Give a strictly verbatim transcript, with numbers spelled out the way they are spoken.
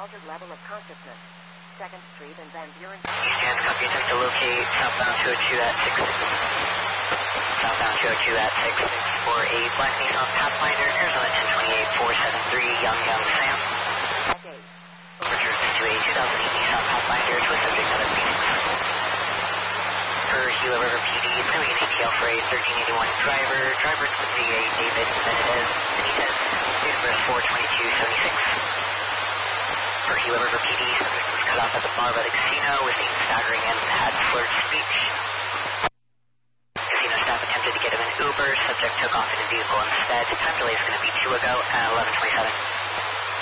altered level of consciousness. second Street and Van Buren. Eastern copy, attempt to locate southbound two oh two at six six. Southbound two oh two at six six for a black Nissan Pathfinder, Arizona ten twenty-eight four seven three, Young Young Sam. Okay. Overtures to a two thousand eight Nissan Pathfinder to a subject of Phoenix. For Gila River P D, it's going to be an A T L for a thirteen eighty-one driver. Driver is V A David Benitez. Benitez. Date of birth four twenty-two seventy-six. For Gila River P D, subject was cut off at the bar by the casino with a staggering and had slurred speech. Casino staff attempted to get him an Uber. Subject took off in a vehicle instead. Time delay is going to be two ago at eleven twenty-seven.